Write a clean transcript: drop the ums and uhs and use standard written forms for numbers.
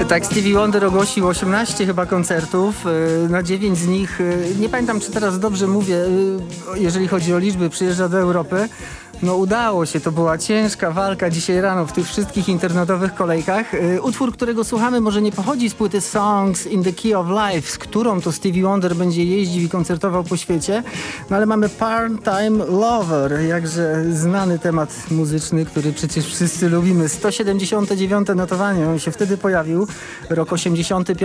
Tak, Stevie Wonder ogłosił 18 chyba koncertów, na 9 z nich, nie pamiętam czy teraz dobrze mówię, jeżeli chodzi o liczby, przyjeżdża do Europy. No udało się, to była ciężka walka dzisiaj rano w tych wszystkich internetowych kolejkach. Utwór, którego słuchamy, może nie pochodzi z płyty Songs in the Key of Life, z którą to Stevie Wonder będzie jeździł i koncertował po świecie, no ale mamy Part-Time Lover, jakże znany temat muzyczny, który przecież wszyscy lubimy. 179 notowanie, on się wtedy pojawił, rok 85.